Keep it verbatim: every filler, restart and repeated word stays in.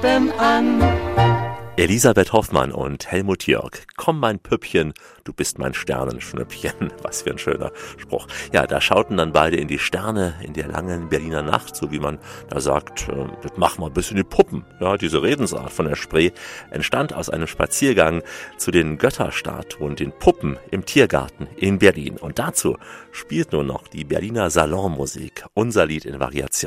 Puppen an. Elisabeth Hoffmann und Helmut Jörg. Komm, mein Püppchen, du bist mein Sternenschnüppchen. Was für ein schöner Spruch. Ja, da schauten dann beide in die Sterne in der langen Berliner Nacht, so wie man da sagt, äh, das machen wir ein bisschen die Puppen. Ja, diese Redensart von der Spree entstand aus einem Spaziergang zu den Götterstatuen, den Puppen im Tiergarten in Berlin. Und dazu spielt nun noch die Berliner Salonmusik unser Lied in Variation.